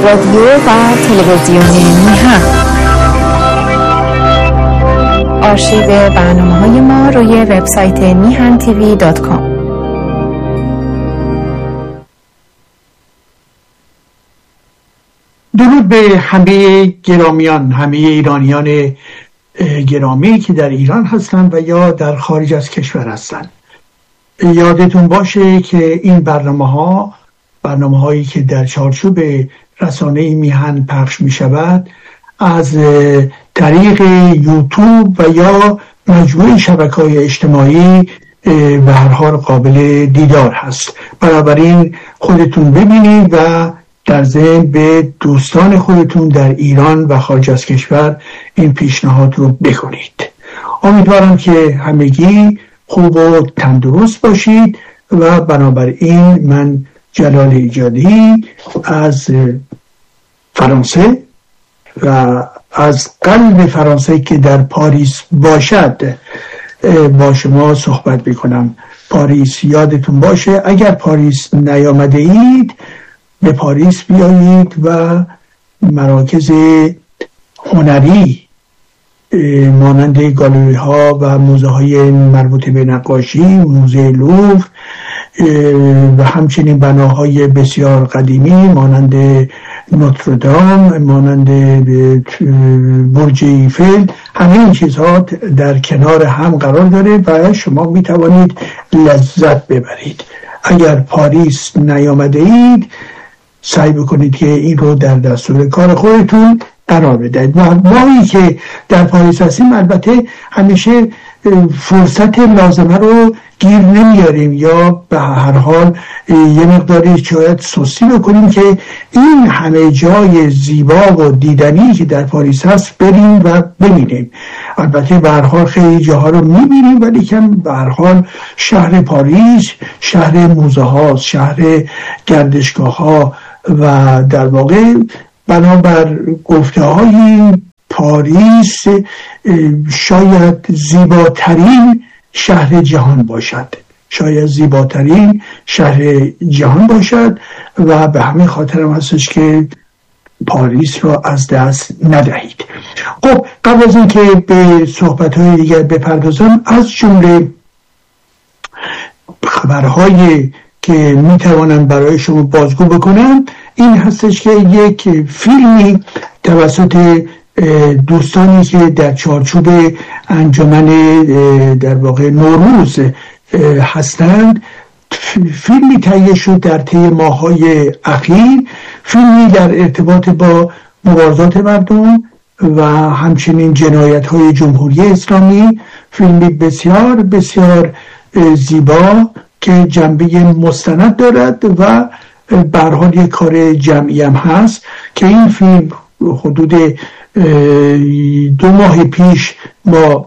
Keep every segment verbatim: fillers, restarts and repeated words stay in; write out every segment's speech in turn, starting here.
رادیو و تلویزیون میهن. آرشیو برنامه‌های ما روی وبسایت میهن تیوی دات کام. درود به همه گرامیان، همه ایرانیان گرامی که در ایران هستند و یا در خارج از کشور هستند. یادتون باشه که این برنامه ها برنامه هایی که در چارچوب رسانه میهن پخش می شود از طریق یوتیوب و یا مجموعه شبکه‌های اجتماعی به هر حال قابل دیدار هست. بنابراین خودتون ببینید و در ضمن به دوستان خودتون در ایران و خارج از کشور این پیشنهاد رو بکنید. امیدوارم که همگی خوب و تندرست باشید و بنابراین من جلال ایجادی از فرانسه و از قلب فرانسه که در پاریس باشد با شما صحبت بکنم. پاریس یادتون باشه، اگر پاریس نیامده اید به پاریس بیایید و مراکز هنری مانند گالری ها و موزه های مربوط به نقاشی، موزه لوور و همچنین بناهای بسیار قدیمی مانند نوتردام، مانند برج ایفل، همه این چیزها در کنار هم قرار داره و شما می توانید لذت ببرید. اگر پاریس نیامده اید سعی بکنید که این رو در دستور کار خودتون قرار بدهید. ماهی که در پاریس هستیم البته همیشه فرصت لازمه رو گیر نمیاریم یا به هر حال یه مقداری شاید سستی بکنیم که این همه جای زیبا و دیدنی که در پاریس هست بریم و ببینیم. البته به هر حال خیلی جاها رو میبینیم ولی کم به هر حال شهر پاریس شهر موزه ها، شهر گردشگاه ها و در واقع بنابر گفته های پاریس شاید زیباترین شهر جهان باشد، شاید زیباترین شهر جهان باشد و به همین خاطر هم هستش که پاریس را از دست ندهید. خب قبل از این که به صحبت‌های دیگر بپردازم، از جمله خبرهای که میتوانم برای شما بازگو بکنم این هستش که یک فیلمی توسط دوستانی که در چارچوب انجمن در واقع نوروز هستند فیلمی تهیه شد در طی ماه‌های اخیر، فیلمی در ارتباط با مبارزات مردم و همچنین جنایت‌های جمهوری اسلامی، فیلمی بسیار بسیار زیبا که جنبه مستند دارد و به هر حال یک کار جمعی هم هست که این فیلم حدود دو ماه پیش ما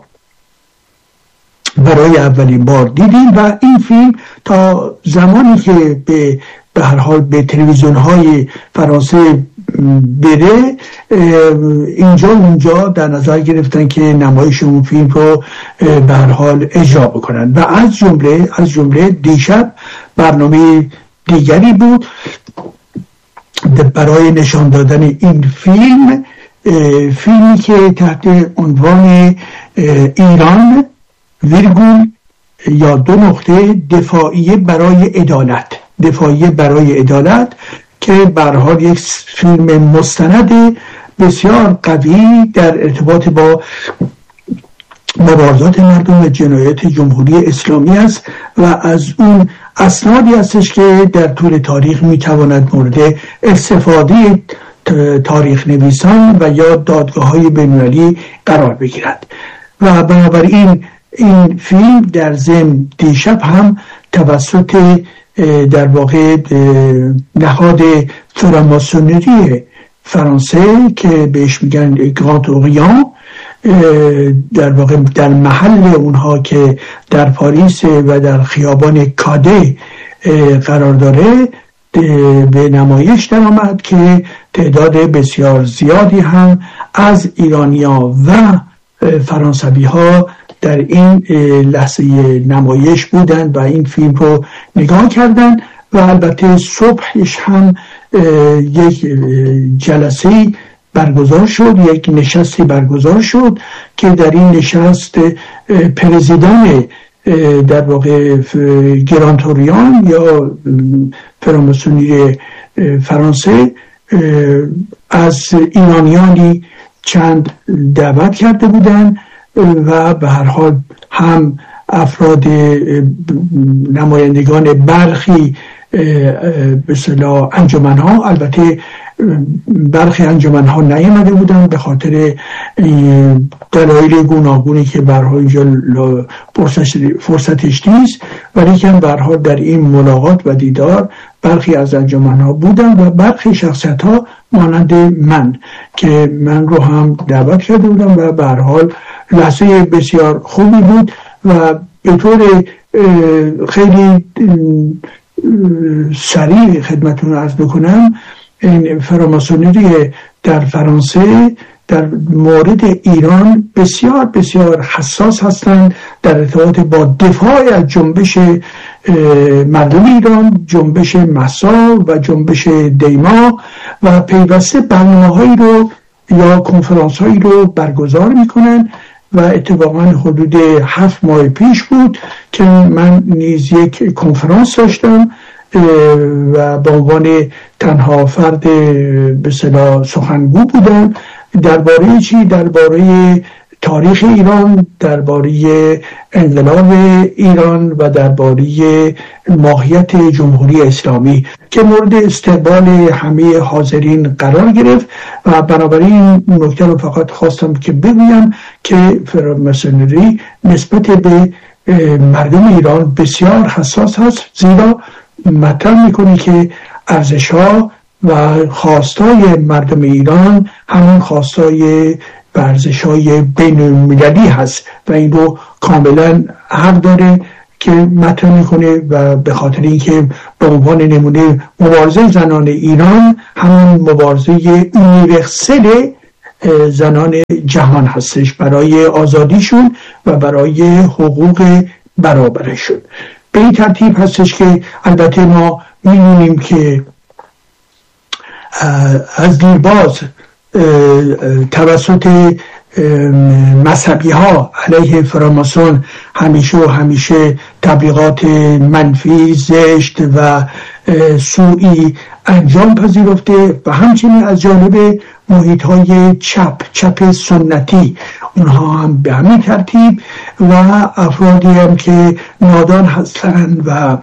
برای اولین بار دیدیم و این فیلم تا زمانی که به به هر حال به تلویزیون های فرانسه بره اینجا اونجا در نظر گرفتن که نمایش اون فیلم رو به هر حال اجرا بکنن و از جمله از جمله دیشب برنامه دیگری بود برای نشان دادن این فیلم، فیلمی که تحت عنوان ایران ویرگول یا دو نقطه دفاعیه برای عدالت دفاعیه برای عدالت که به هر حال یک فیلم مستند بسیار قوی در ارتباط با مبارزات مردم و جنایت جمهوری اسلامی است و از اون اسنادی هستش که در طول تاریخ میتواند مورد استفاده تاریخ نویسان و یا دادگاه‌های بین‌المللی قرار بگیرد و بنابراین این فیلم در ضمن دیشب هم توسط در واقع نهاد فراماسونری فرانسه که بهش میگن گراند اوریان در واقع در محل اونها که در پاریس و در خیابان کاده قرار داره به نمایش در آمد که تعداد بسیار زیادی هم از ایرانی‌ها و فرانسوی ها در این لحظه نمایش بودند و این فیلم رو نگاه کردند و البته صبحش هم یک جلسه برگزار شد، یک نشستی برگزار شد که در این نشست پرزیدان در واقع گرانتوریان یا فراماسونی فرانسه از ایرانیانی چند دعوت کرده بودند و به هر حال هم افراد نمایندگان برخی به اصطلاح انجمن‌ها، البته برخی انجمن‌ها نیامده بودند به خاطر دلایل گوناگونی که به هر حال اینجا فرصتش نیست، ولی که به هر حال در این ملاقات و دیدار برخی از انجمن‌ها بودند و برخی شخصیت‌ها مانند من که من رو هم دعوت کرده بودم و به هر حال لحظه بسیار خوبی بود و به طور خیلی سریع خدمتتون عرض بکنم این فراماسونری در فرانسه در مورد ایران بسیار بسیار حساس هستند در ارتباط با دفاع از جنبش مردم ایران، جنبش مهسا و جنبش دیما و پیوسته برنامه‌هایی رو یا کنفرانس‌هایی رو برگزار میکنن و اتفاقا حدود هفت ماه پیش بود که من نیز یک کنفرانس داشتم و به عنوان تنها فرد به اصطلاح سخنگو بودم درباره چی؟ درباره تاریخ ایران، درباره انقلاب ایران و درباره ماهیت جمهوری اسلامی که مورد استقبال همه حاضرین قرار گرفت و بنابراین نکته رو فقط خواستم که بگویم که فراماسونری نسبت به مردم ایران بسیار حساس هست، زیرا مطرح میکنه که ارزش‌ها و خواستای مردم ایران همون خواستای و ارزش‌های بین‌المللی هست و این رو کاملا حق داره که مطرح میکنه و به خاطر اینکه به عنوان نمونه مبارزه زنان ایران همون مبارزه یونیورسل زنان جهان هستش برای آزادیشون و برای حقوق برابرشون. به این ترتیب هستش که البته ما می‌دونیم که از دیرباز توسط مذهبی ها علیه فراماسون همیشه و همیشه تبلیغات منفی، زشت و سوئی انجام پذیرفته و همچنین از جانب محیط های چپ چپ سنتی اونها هم به همین ترتیب و افرادی هم که نادان هستند و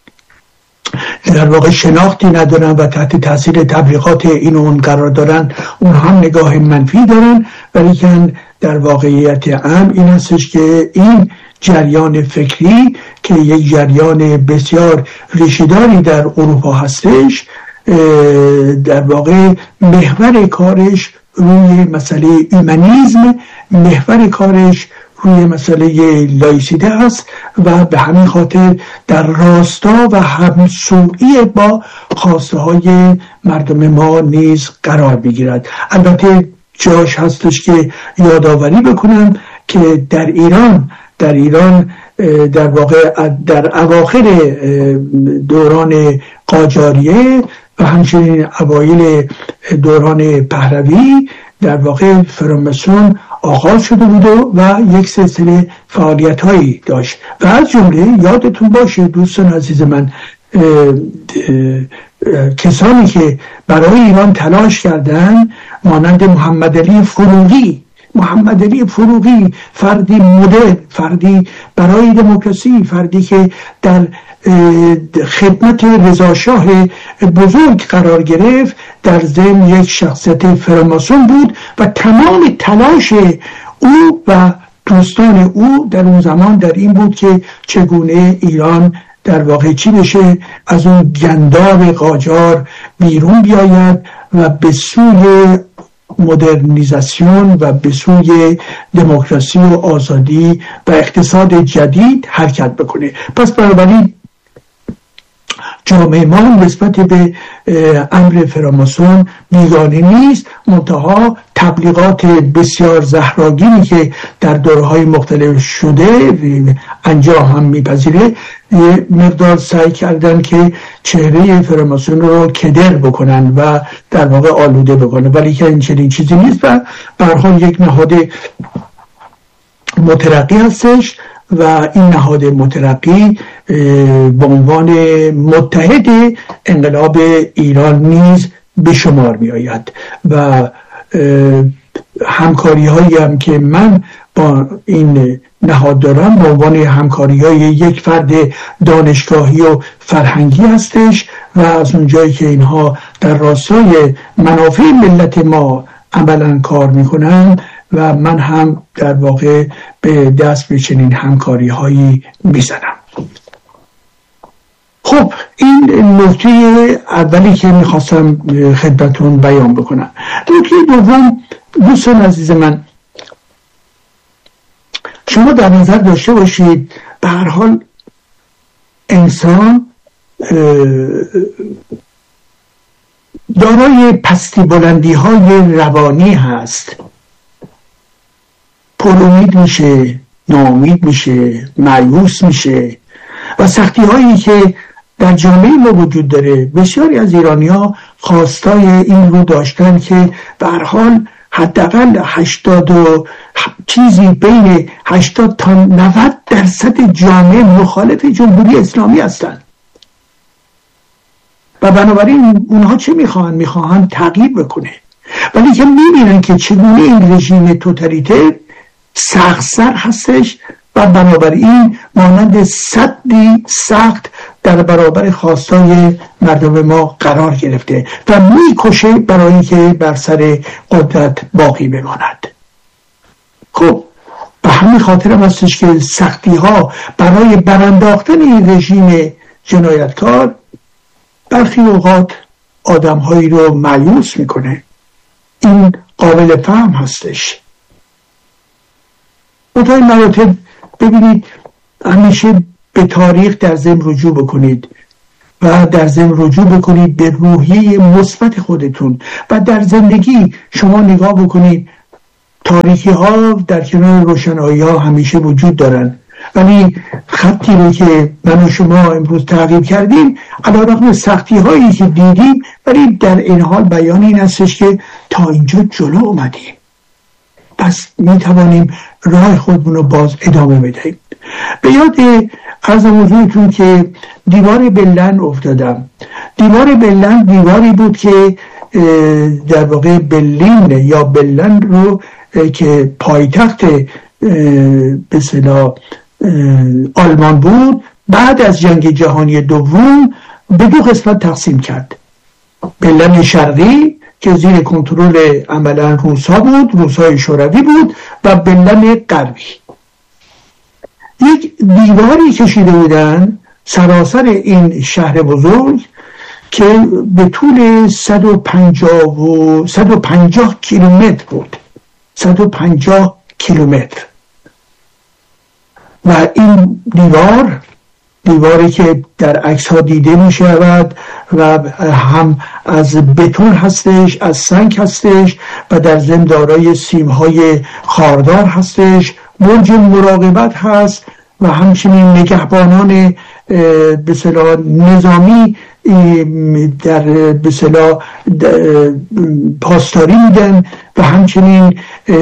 در واقع شناختی ندارن و تحت تاثیر تبلیغات این و اون قرار دارن اونها هم نگاه منفی دارن، ولی که در واقعیت امر این هستش که این جریان فکری که یک جریان بسیار ریشه‌داری در اروپا هستش در واقع محور کارش روی مسئله اومانیسم، محور کارش روی مسئله لایسیته است و به همین خاطر در راستا و همسویی با خواسته های مردم ما نیز قرار بگیرد. البته جاش هستش که یادآوری بکنم که در ایران در ایران در واقع در اواخر دوران قاجاریه و همچنین اوایل دوران پهلوی در واقع فراماسون آغاز شده بود و یک سلسله فعالیت هایی داشت و از جمله یادتون باشه دوستان عزیز من اه اه کسانی که برای ایران تلاش کردن مانند محمد علی فروغی محمد علی فروغی فردی مدرن، فردی برای دموکراسی، فردی که در خدمت رضا شاه بزرگ قرار گرفت، در ضمن یک شخصیت فراماسون بود و تمام تلاش او و دوستان او در اون زمان در این بود که چگونه ایران در واقع چی بشه، از اون گنداب قاجار بیرون بیاید و به سوی مدرنیزاسیون و به سوی دموکراسی و آزادی و اقتصاد جدید حرکت بکنه. پس بنابراین جامعه ما نسبت به امر فراماسون بیگانه نیست، منتها تبلیغات بسیار زهراگینی که در دوره‌های مختلف شده انجام هم میپذیره، یه مقدار سعی کردن که چهره فراماسون رو کدر بکنن و در واقع آلوده بکنن، ولی که این چنین چیزی نیست و به هر حال یک نهاد مترقی هستش و این نهاد مترقی به عنوان متحد انقلاب ایران نیز به شمار می آید و همکاری هایی هم که من با این نهاد دارم به عنوان همکاری های یک فرد دانشگاهی و فرهنگی هستش و از اونجایی که اینها در راستای منافع ملت ما عملا کار می کنن و من هم در واقع به دست به چنین همکاری هایی میزنم. خب این نکته اولی که میخواستم خدمتون بیان بکنم. نکته دوم، دوستان عزیز من، شما در نظر داشته باشید به هر حال انسان دارای پستی بلندی های روانی هست، پرامید میشه، ناامید میشه، مایوس میشه و سختی هایی که در جامعه ما وجود داره. بسیاری از ایرانی ها خواستای این رو داشتن که به هر حال حداقل هشتاد و چیزی بین هشتاد تا نود درصد جامعه مخالف جمهوری اسلامی هستند و بنابراین اونها چه میخواهن؟ میخواهن تغییر بکنه، ولی که میبینن که چگونه این رژیم توتالیتر سخت‌سر هستش و بنابراین مانند سدی سخت در برابر خواستای مردم ما قرار گرفته و میکشه برای اینکه بر سر قدرت باقی بماند. خب به همین خاطر هم هستش که سختی ها برای برانداختن این رژیم جنایتکار برخی اوقات آدم هایی رو مایوس میکنه. این قابل فهم هستش. منتها این مراتب ببینید همیشه به تاریخ در ضمن رجوع بکنید و در ضمن رجوع بکنید به روحیه مثبت خودتون و در زندگی شما نگاه بکنید تاریکی ها در کنار روشنایی ها همیشه وجود دارن، ولی خطی رو که من و شما امروز تعقیب کردیم علیرغم سختی هایی که دیدیم ولی در این حال بیان این هستش که تا اینجا جلو اومدیم، پس می توانیم راه خودمون رو باز ادامه بدهیم. به یاد از موضوعتون که دیوار بلند افتادم. دیوار بلند دیواری بود که در واقع برلین یا بلند رو که پایتخت به اصطلاح آلمان بود بعد از جنگ جهانی دوم به دو قسمت تقسیم کرد. بلند شرقی که زیر کنترل عملا روس‌ها بود، روس‌های شوروی بود، و بلند غربی. یک دیواری کشیده بودن سراسر این شهر بزرگ که به طول صد و پنجاه کیلومتر بود، صد و پنجاه کیلومتر. و این دیوار دیواری که در عکس ها دیده می شود و هم از بتون هستش، از سنگ هستش و در ضمن دارای سیم های خاردار هستش، برج مراقبت هست و همچنین نگهبانان به اصطلاح نظامی در به اصطلاح پاسداری میدن و همچنین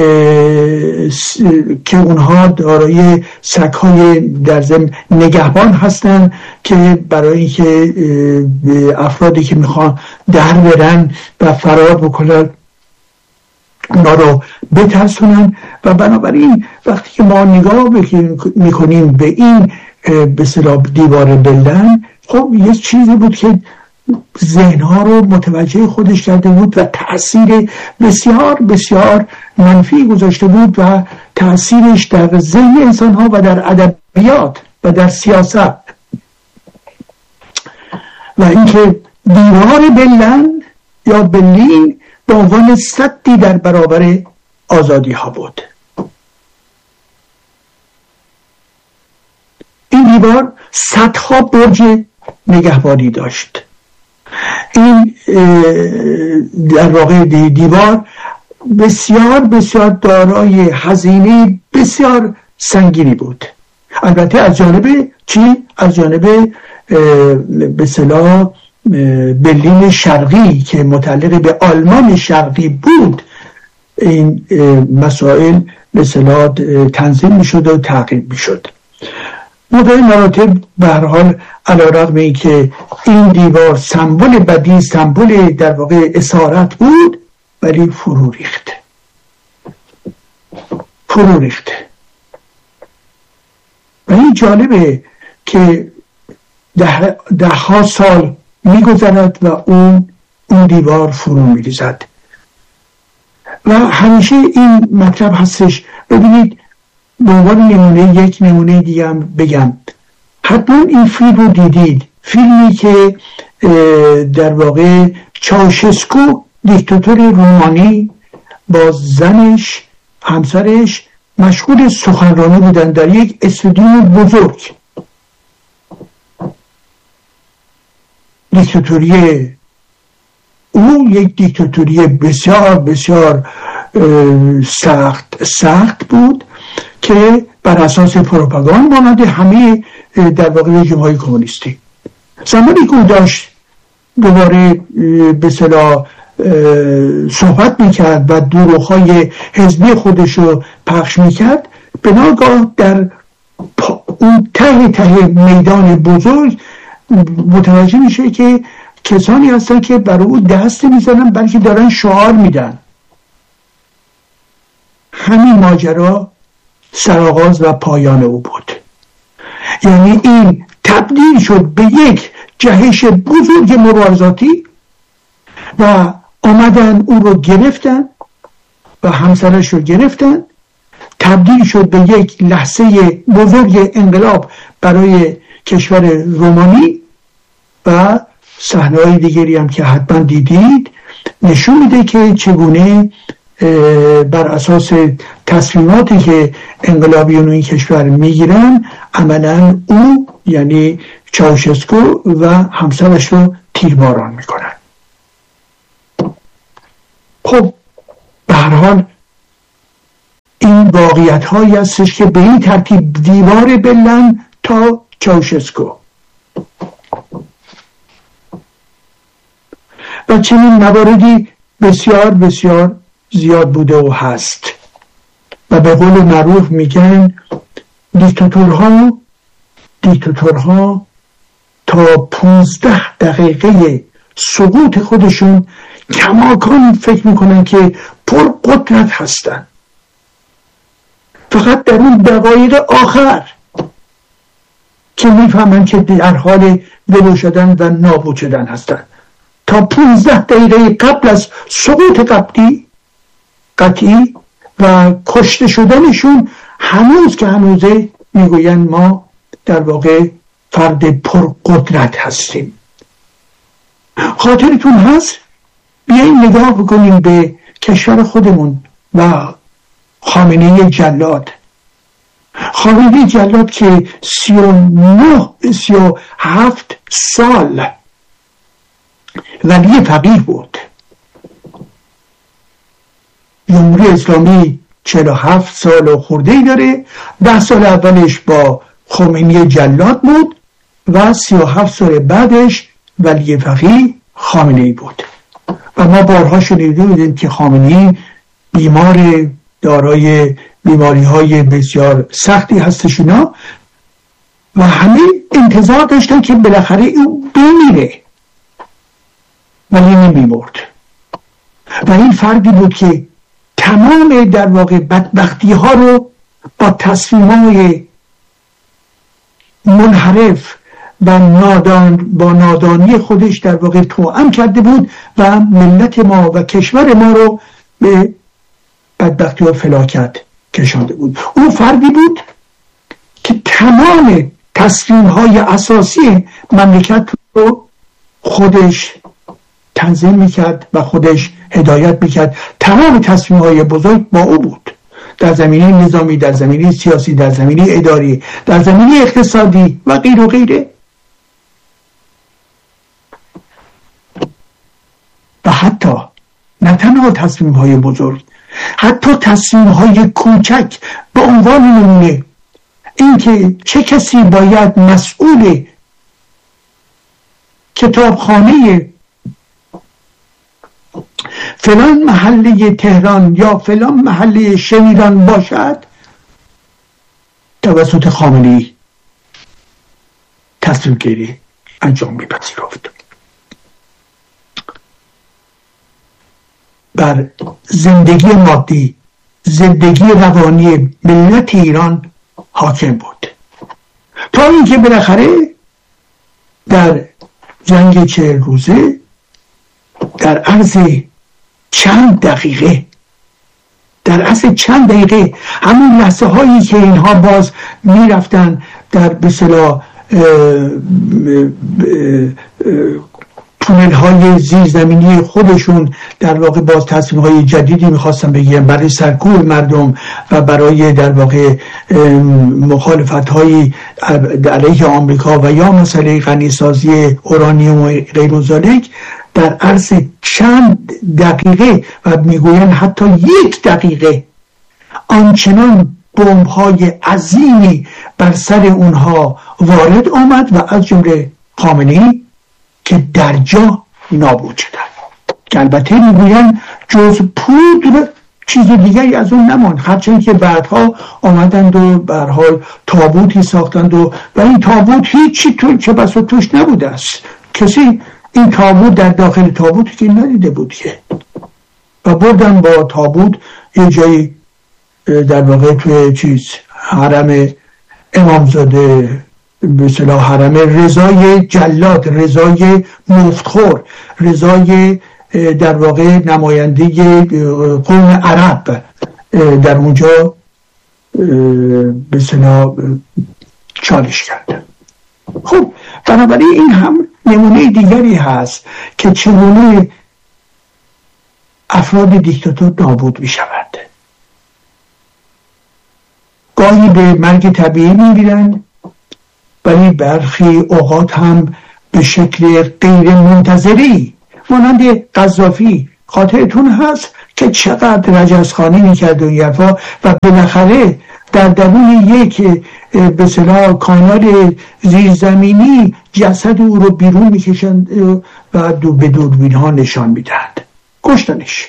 که اونها دارای سگ‌های در ضمن نگهبان هستن که برای اینکه افرادی که میخوان در برن و فرار بکنن اونا رو بترسونن. و بنابراین وقتی که ما نگاه میکنیم به این به اصطلاح دیوار بلند، خب یه چیزی بود که ذهنها رو متوجه خودش کرده بود و تأثیر بسیار بسیار منفی گذاشته بود و تأثیرش در ذهن انسانها و در ادبیات و در سیاست. و اینکه دیوار بلند یا برلین به عنوان سدی در برابر آزادی ها بود. این دیوار صدها برج نگهبانی داشت. این در واقع دیوار بسیار بسیار دارای هزینه بسیار سنگینی بود. البته از جانب چی؟ از جانب به اصطلاح برلین شرقی که متعلق به آلمان شرقی بود این مسائل به اصطلاح تنظیم میشد و تعقیب میشد. مدعی مراتب به هر حال علیرغم اینکه این دیوار سمبل بدی، سمبل در واقع اسارت بود، ولی فرو ریخت فرو ریخت و این جالبه که ده, ده ها سال میگذرد و اون اون دیوار فرو میریزد. و همیشه این مطلب هستش. ببینید به عنوان نمونه یک نمونه دیگه هم بگم، حتما این فیلم رو دیدید، فیلمی که در واقع چاوشسکو دیکتاتور رومانی با زنش همسرش مشغول سخنرانی بودن در یک استودیو بزرگ. دیکتاتوری او یک دیکتاتوری بسیار بسیار سخت سخت بود که بر اساس پروپاگاند مانند همه در واقع رژیم‌های کمونیستی. زمانی که او داشت دوباره به اصطلاح صحبت میکرد و دروغ‌های حزبی خودش رو پخش میکرد، به ناگاه در اون ته ته میدان بزرگ متوجه میشه که کسانی هستن که برای او دست میزنن بلکه دارن شعار میدن. همین ماجرا سرآغاز و پایان او بود. یعنی این تبدیل شد به یک جهش بزرگ مبارزاتی و آمدن او رو گرفتن و همسرش رو گرفتن، تبدیل شد به یک لحظه بزرگ انقلاب برای کشور رومانی و صحنه‌های دیگری هم که حتما دیدید نشون میده که چگونه بر اساس تصمیماتی که انقلابیون این کشور میگیرن عملا او یعنی چاوشسکو و همسرش رو تیرباران میکنن. خب به هر حال این واقعیت هایی هستش که به این ترتیب دیوار برلین تا چاوشسکو و چنین مواردی بسیار بسیار زیاد بوده و هست و به قول معروف میگن دیکتاتورها دیکتاتورها تا پونزده دقیقه سقوط خودشون کماکان فکر میکنن که پر قدرت هستن، فقط در اون دقایق آخر که میفهمن که در حال ولو شدن و نابود شدن هستن. تا پونزده دقیقه قبل از سقوط قبلی قطعی و کشته شدنشون هنوز که هنوزه میگوین ما در واقع فرد پرقدرت هستیم. خاطرتون هست؟ بیاییم نگاه بکنیم به کشور خودمون و خامنه‌ای جلاد. خامنه‌ای جلاد که سی و نه سی و هفت سال ولی فقیه بود. جمهوری اسلامی چهل و هفت سال و خورده‌ای داره. ده سال اولش با خمینی جلاد بود و سی و هفت سال بعدش ولی فقیه خامنه‌ای بود. و ما بارها شنیده بودیم که خامنه‌ای بیمار دارای بیماری های بسیار سختی هستش اینا و همه انتظار داشتن که بالاخره او بمیره ولی نمی‌مرد. و این فردی بود که تمام در واقع بدبختی ها رو با تصمیم‌های منحرف و نادان با نادانی خودش در واقع توأم کرده بود و ملت ما و کشور ما رو به بدبختی و فلاکت کشانده بود. اون فردی بود که تمام تصمیم‌های اساسی مملکت رو خودش تنظیم میکرد و خودش هدایت میکرد. تمام تصمیم‌های بزرگ با او بود، در زمینه نظامی، در زمینه سیاسی، در زمینه اداری، در زمینه اقتصادی و غیر و غیره. حتی نه تنها تصمیم های بزرگ، حتی تصمیم های کوچک. به عنوان نمونه اینکه چه کسی باید مسئول کتابخانه فلان محله تهران یا فلان محله شمیران باشد توسط خامنه‌ای تصمیم گیری انجام می‌پذیرفت. بر زندگی مادی، زندگی روانی ملت ایران حاکم بود، تا اینکه بالاخره در جنگ چهل روزه در عرض چند دقیقه در عرض چند دقیقه همون لحظه هایی که اینها باز می رفتن در به اصطلاح تونل های زیرزمینی خودشون در واقع باز تصمیم های جدیدی میخواستن بگیرن برای سرکوب مردم و برای در واقع مخالفت های علیه آمریکا و یا مسئله غنیسازی اورانیوم و غیر و ذالک در عرض چند دقیقه و میگوین حتی یک دقیقه آنچنان بمب های عظیمی بر سر اونها وارد آمد و از جمله خامنه‌ای که در جا نابود شدن، که البته میگوین جز پودر چیز دیگری از اون نمان، هرچند که بعدها آمدند و به هر حال تابوتی ساختند و و این تابوت هیچی تو چه بسا توش نبوده است. کسی این تابوت در داخل تابوت که ندیده بود که، و بردن با تابوت یه جایی در واقع توی چیز حرم امامزاده، به اصطلاح حرم رضای جلاد، رضای مفتخور، رضای در واقع نماینده قوم عرب در اونجا به اصطلاح چالش کرد. خب بنابراین این هم نمونه دیگری هست که چگونه افراد دیکتاتور نابود می شود. گاهی به مرگ طبیعی می میرند، ولی برخی اوقات هم به شکل غیر منتظری، مانند قذافی. خاطرتون هست که چقدر رجزخوانی میکرد و یرفا و بالاخره در درون یک به اصطلاح کانال زیرزمینی جسد او رو بیرون میکشند و دو به دوربین ها نشان میدهند. کشتنش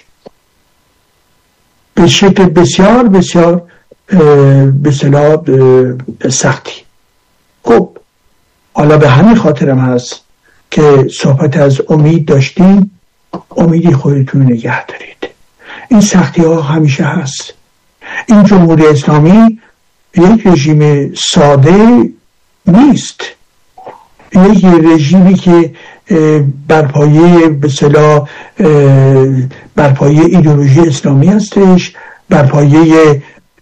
به شکل بسیار بسیار به اصطلاح سختی. خب حالا به همین خاطرم هست که صحبت از امید داشتیم. امیدی خودتون نگه دارید. این سختی ها همیشه هست. این جمهوری اسلامی یک رژیم ساده نیست، یک رژیمی که برپایه به اصطلاح برپایه ایدئولوژی اسلامی هستش، برپایه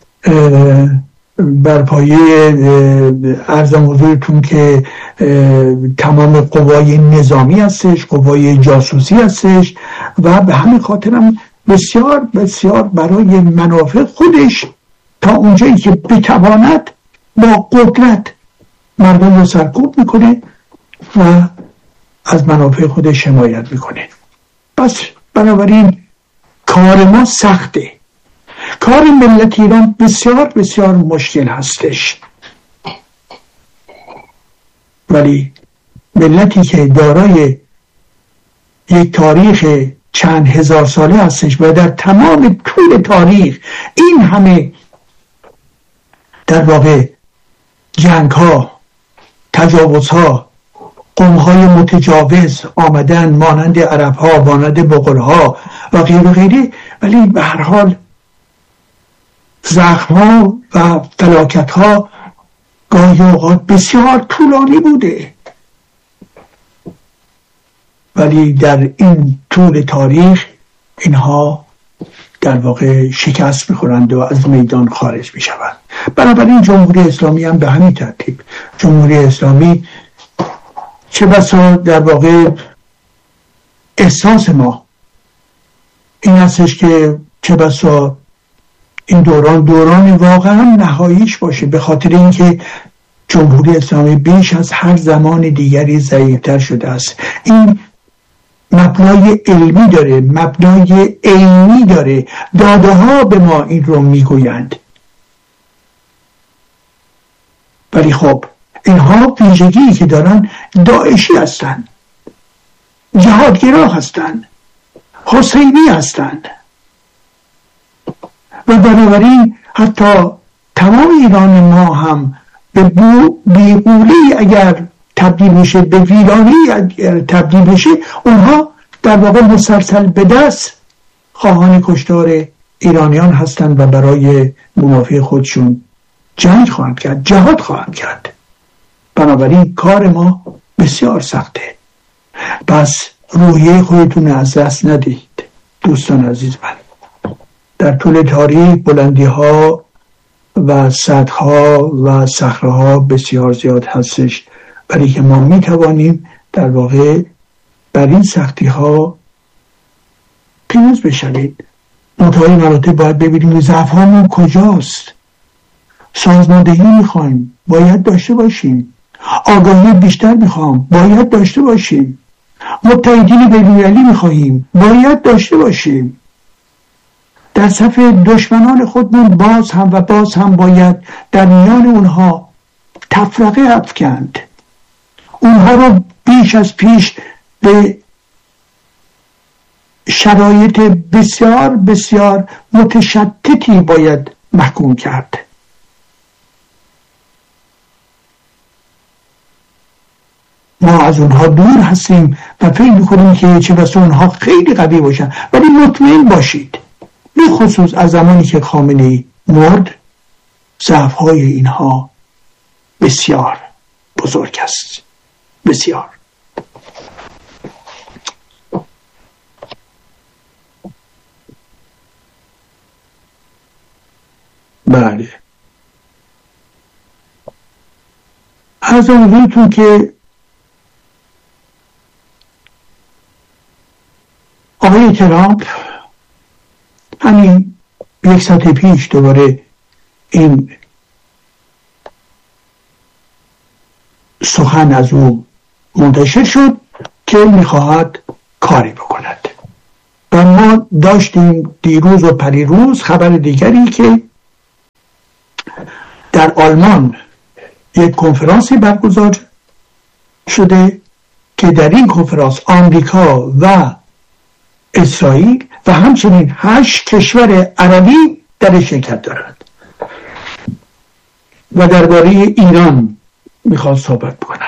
برپایه عرضم حضورتون که تمام قوای نظامی هستش، قوای جاسوسی هستش و به همین خاطرم بسیار بسیار برای منافع خودش تا اونجایی که بتواند با قدرت مردم رو سرکوب میکنه و از منافع خودش حمایت میکنه. پس بنابراین کار ما سخته، کار ملت ایران بسیار بسیار مشکل هستش، ولی ملتی که دارای یک تاریخ چند هزار ساله هستش و در تمام طول تاریخ این همه در واقع جنگ ها، تجاوز ها، قوم های متجاوز آمدن مانند عرب ها، مانند بغل ها و غیر و غیره، ولی به هر حال زخم ها و فلاکت ها گاهی اوقات بسیار طولانی بوده، ولی در این طول تاریخ اینها در واقع شکست میخورند و از میدان خارج میشوند. بنابراین جمهوری اسلامی هم به همین ترتیب، جمهوری اسلامی چه بسا در واقع احساس ما این هستش که چه بسا این دوران دوران واقعا نهاییش باشه، به خاطر اینکه جمهوری اسلامی بیش از هر زمان دیگری ضعیفتر شده است. این مبنای علمی داره، مبنای عینی داره، داده ها به ما این رو میگویند. ولی خب اینها ویژگی که دارن داعشی هستن، جهادگرا هستن، حسینی هستن و بنابراین حتی تمام ایران ما هم به بیغولی اگر تبدیل میشه، به ویرانی اگر تبدیل میشه، اونها در واقع مسلسل به دست خواهان کشتار ایرانیان هستند و برای منافع خودشون جنگ خواهند کرد، جهاد خواهند کرد. بنابراین کار ما بسیار سخته. پس روحیه خودتون از دست ندهید دوستان عزیز من. در طول تاریخ بلندی ها و سدها و صخره ها بسیار زیاد هستش، ولی که ما می توانیم در واقع بر این سختی ها پیروز بشوید. منتهای مراتب باید ببینیم ضعف هامون کجاست. سازماندهی میخوایم، باید داشته باشیم. آگاهی بیشتر میخوام، باید داشته باشیم. متحدین بین‌المللی میخواهیم، باید داشته باشیم. در صف دشمنان خودمون باز هم و باز هم باید در میان اونها تفرقه افکند. اونها رو بیش از پیش به شرایط بسیار بسیار متشتتی باید محکوم کرد. ما از اونها دور هستیم و فکر میکنیم که چه بسا اونها خیلی قوی باشن، ولی مطمئن باشید به خصوص از زمانی که خامنه‌ای مرد ضعف‌های اینها بسیار بزرگ است، بسیار. بله از امیدتون که آقای ترامپ همین یک ساعت پیش دوباره این سخن از او منتشر شد که میخواهد کاری بکند و ما داشتیم دیروز و پریروز خبر دیگری که در آلمان یک کنفرانسی برگزار شده که در این کنفرانس آمریکا و اسرائیل و همچنین هشت کشور عربی در شرکت دارند و درباره ایران میخواد صحبت بکنند.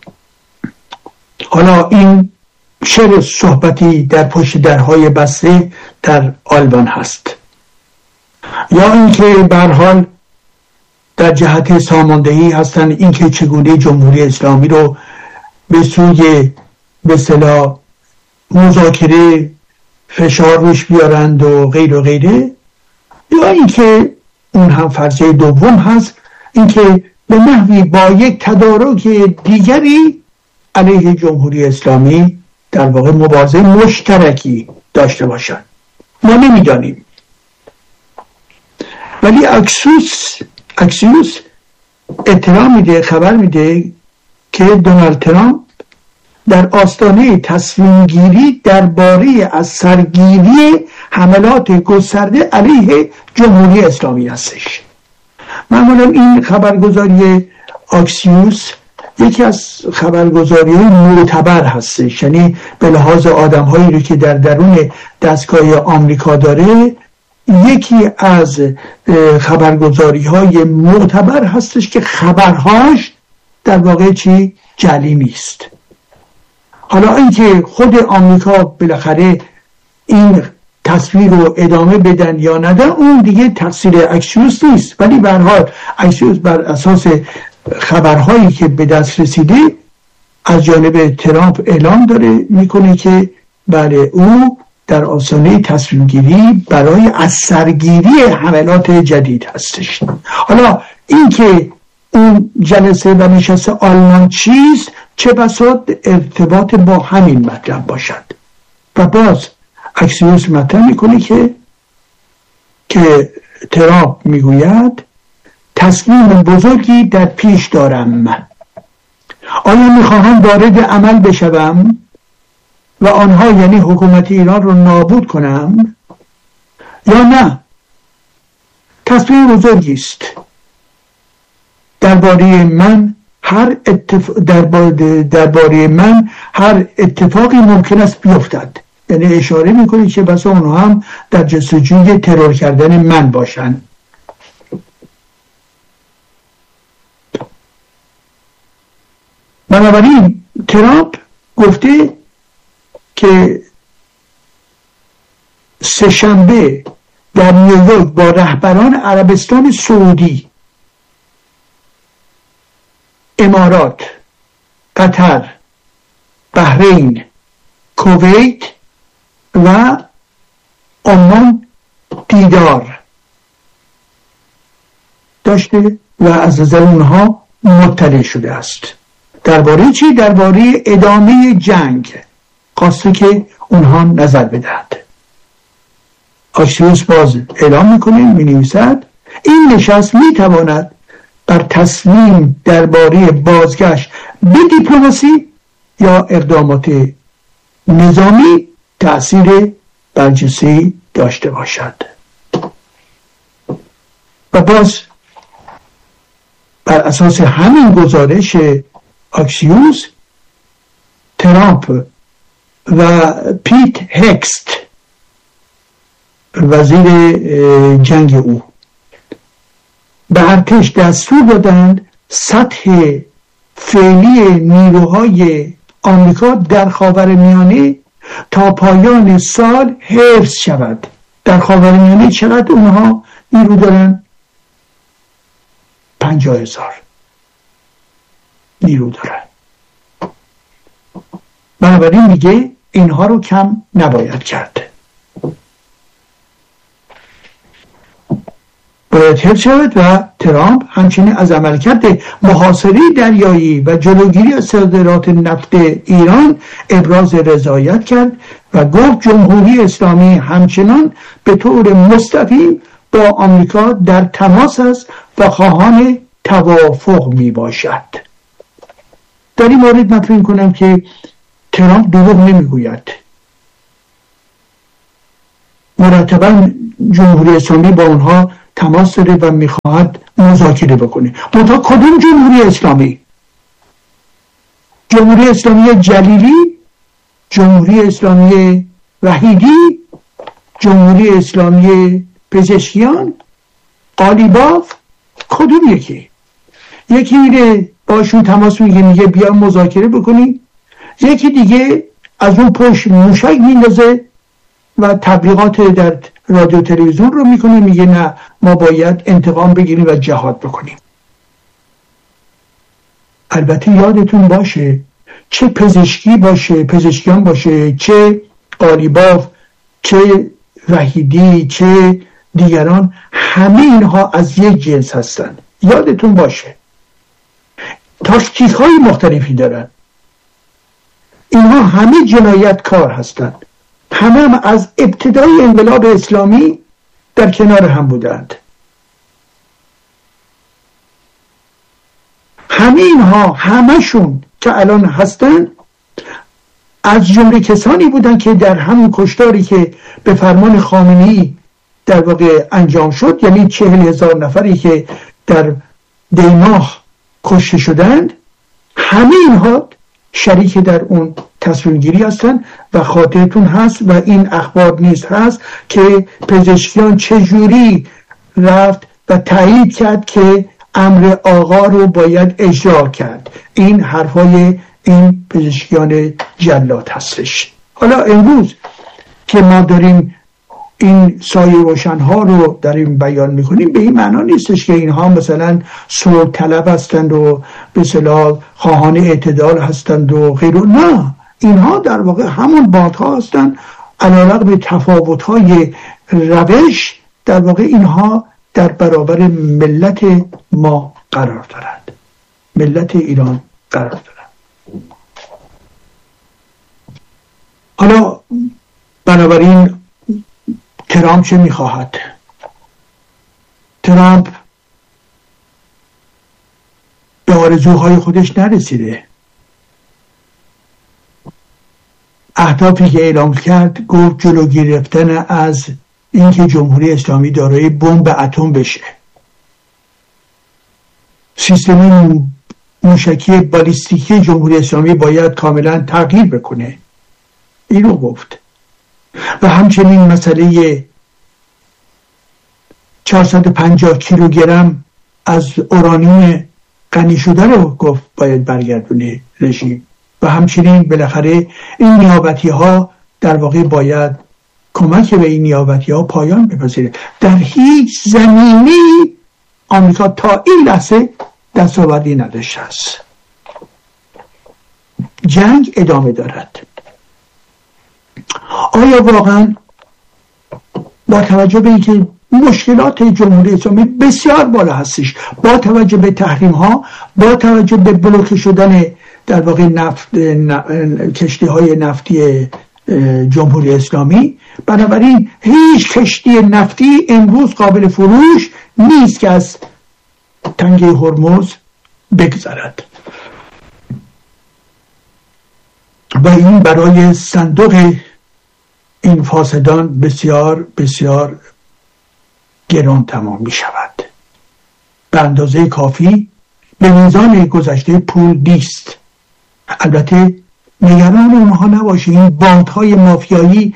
حالا این چه صحبتی در پشت درهای بسته در آلمان هست، یا اینکه به هر حال در جهت ساماندهی هستن، اینکه چگونه جمهوری اسلامی رو به سوی به اصطلاح مذاکره فشار روش بیارند و غیر و غیره، یا اینکه اون هم فرضیه دوم هست، اینکه به نحوی با یک تدارک دیگری علیه جمهوری اسلامی در واقع مبارزه مشترکی داشته باشند. ما نمیدانیم، ولی اکسیوس اکسیوس اطلاع میده، خبر میده که دونالد ترامپ در آستانه تصمیم گیری درباره از سرگیری حملات گسترده علیه جمهوری اسلامی هستش. معمولا این خبرگزاری اکسیوس یکی از خبرگزاری معتبر هستش، یعنی به لحاظ آدم هایی رو که در درون دستگاه آمریکا داره یکی از خبرگزاری های معتبر هستش که خبرهاش در واقع چی جعلی نیست. حالا اینکه خود آمریکا بالاخره این تصویر رو ادامه بدن یا ندن اون دیگه تقصیر اکسیوس نیست، ولی به هر حال اکسیوس بر اساس خبرهایی که به دست رسیده از جانب ترامپ اعلام داره میکنه که بله او در آستانه تصمیم گیری برای از سرگیری حملات جدید هستش. حالا اینکه اون جلسه و نشست آلمان چیست، چه بساط ارتباط با همین مطلب باشد. و باز اکسیوس مطلب میکنه که که ترامپ میگوید تصمیم بزرگی در پیش دارم، آیا میخواهم وارد عمل بشوم و آنها یعنی حکومت ایران رو نابود کنم یا نه؟ تصمیم بزرگی است. درباره من هر اتف... درباره درباره من هر اتفاقی ممکن است بیفتد. یعنی اشاره میکنه که بس اونها هم در جستجوی ترور کردن من باشن. بنابراین ترامپ گفته که سه شنبه در نیویورک با رهبران عربستان سعودی، امارات، قطر، بحرین، کویت و عمان دیدار داشته و از نظر اونها مطلع شده است. درباره چی؟ درباره ادامه جنگ خواسته که اونها نظر بدهد. آکسیوس باز اعلام میکنه، می نویسد این نشست می تواند بر تصمیم درباره بازگشت به دیپلماسی یا اقدامات نظامی تأثیر برجسته‌ای داشته باشد. و باز بر اساس همین گزارش آکسیوس، ترامپ و پیت هکست وزیر جنگ او به ارتش دستور دادند سطح فعلی نیروهای آمریکا در خاورمیانه تا پایان سال حفظ شود. در خاورمیانه چقدر اونها نیرو دارن؟ پنجاه هزار نیرو دارن. بنابراین میگه اینها رو کم نباید کرد، باید حفظ شود. و ترامپ همچنین از عملکرد محاصره دریایی و جلوگیری از صادرات نفت ایران ابراز رضایت کرد و گفت جمهوری اسلامی همچنان به طور مستقیم با آمریکا در تماس است و خواهان توافق می باشد. در این مورد من فکر کنم که ترامپ دروغ نمیگوید. مرتبا جمهوری اسلامی با اونها تماس داره و میخواهد مذاکره بکنه. منتها کدوم جمهوری اسلامی؟ جمهوری اسلامی جلیلی، جمهوری اسلامی وحیدی، جمهوری اسلامی پزشکیان، قالیباف، کدوم یکی؟ یکی میره باشون تماس میگه میگه بیا مذاکره بکنی، یکی دیگه از اون پشت موشک میندازه و تبلیغات در رادیو تلویزیون رو میکنه، میگه نه ما باید انتقام بگیریم و جهاد بکنیم. البته یادتون باشه چه پزشکی باشه، پزشکیان باشه، چه قالیباف، چه وحیدی، چه دیگران، همه اینها از یک جنس هستن. یادتون باشه تاکتیک های مختلفی دارن. اینها همه جنایتکار هستند. همه هم از ابتدای انقلاب اسلامی در کنار هم بودند. همه اینها همشون که الان هستن از جمله کسانی بودند که در همون کشتاری که به فرمان خامنه‌ای در واقع انجام شد، یعنی چهل هزار نفری که در دیماه کشته شدند، همه اینها شریک در اون تصمیم گیری هستن. و خاطرتون هست و این اخبار نیز هست که پزشکیان چجوری رفت و تایید کرد که امر آقا رو باید اجرا کرد. این حرفای این پزشکیان جلاد هستش. حالا امروز که ما داریم این سایه روشنها رو داریم بیان میکنیم، به این معنا نیستش که اینها مثلا صلح طلب هستند و به اصطلاح خواهان اعتدال هستند و غیره. نه، اینها در واقع همون بادها هستند. علیرغم تفاوت‌های روش، در واقع اینها در برابر ملت ما قرار دارند، ملت ایران قرار دارند. حالا بنابراین ترامپ چه میخواهد؟ ترامپ به آرزوهای خودش نرسیده. اهدافی که اعلام کرد گفت جلو گرفتن از اینکه جمهوری اسلامی دارای بمب اتم بشه، سیستم موشکی بالیستیکی جمهوری اسلامی باید کاملا تغییر بکنه، اینو گفت. و همچنین مسئله چهارصد و پنجاه کیلوگرم از اورانیوم غنی شده رو گفت باید برگردونه رژیم. و همچنین بالاخره این نیابتی ها در واقع باید کمک به این نیابتی ها پایان بپذیره. در هیچ زمینی آمریکا تا این لحظه دستاوردی نداشته است. جنگ ادامه دارد. آیا واقعا با توجه به اینکه مشکلات جمهوری اسلامی بسیار بالا هستش، با توجه به تحریم ها، با توجه به بلوکه شدن در واقع نفت کشتی های نفتی جمهوری اسلامی، بنابراین هیچ کشتی نفتی امروز قابل فروش نیست که از تنگه هرمز بگذرد. و این برای صندوق این فاسدان بسیار بسیار گران تمام می شود. به اندازه کافی به میزان گذشته پول نیست. البته نگران اونها نباشید، این بانک های مافیایی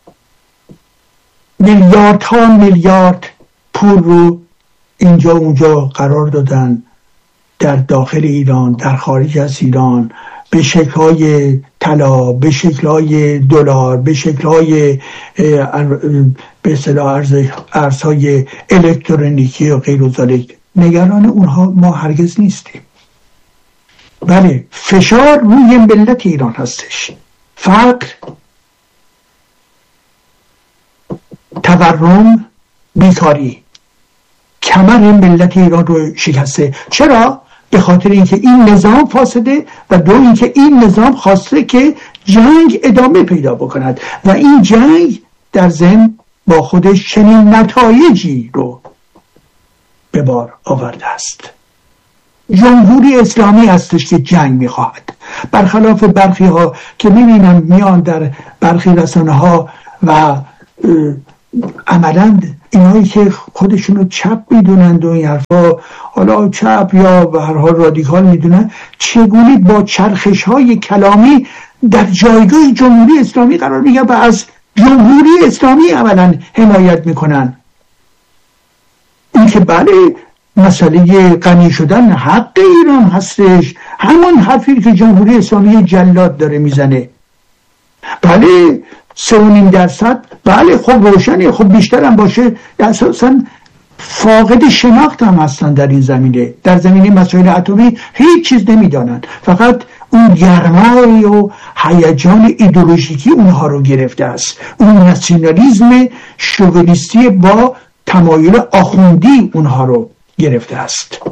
میلیاردها میلیارد پول رو اینجا اونجا قرار دادن، در داخل ایران، در خارج از ایران، به شکل‌های طلا، به شکل‌های دلار، به شکل‌های به اصطلاح ارزهای الکترونیکی و غیر ذالک. نگران اونها ما هرگز نیستیم. بله، فشار روی ملت ایران هستش. فقر، تورم، بیکاری کمر ملت ایران رو شکسته. چرا؟ به خاطر اینکه این نظام فاسده و دو اینکه این نظام خواسته که جنگ ادامه پیدا بکند و این جنگ در ضمن با خودش چنین نتایجی رو به بار آورده است. جمهوری اسلامی هستش که جنگ میخواهد، برخلاف برخی ها که میبینم میان در برخی رسانه ها و عملاً اینایی که خودشونو چپ میدونند و این حرفا، حالا چپ یا به هر حال رادیکال میدونن، چگونه با چرخش های کلامی در جایگاه جمهوری اسلامی قرار میگیرن و از جمهوری اسلامی عملاً حمایت میکنن. این که بله مسئله غنی شدن حق ایران هستش، همون حرفی که جمهوری اسلامی جلاد داره میزنه. بله سه و نیم درصد، بله خب روشنه، خب بیشتر هم باشه. اساساً فاقد شناخت هم هستن در این زمینه، در زمینه مسائل اتمی هیچ چیز نمیدانند، فقط اون گرمای و هیجان ایدئولوژیکی اونها رو گرفته است، اون ناسیونالیسم شوونیستی با تمایل آخوندی اونها رو گرفته است.